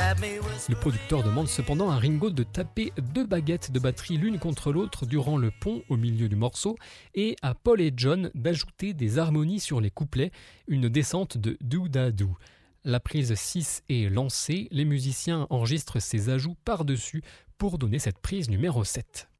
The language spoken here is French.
Le producteur demande cependant à Ringo de taper 2 baguettes de batterie l'une contre l'autre durant le pont au milieu du morceau et à Paul et John d'ajouter des harmonies sur les couplets, une descente de do-da-do. La prise 6 est lancée, les musiciens enregistrent ces ajouts par-dessus pour donner cette prise numéro 7.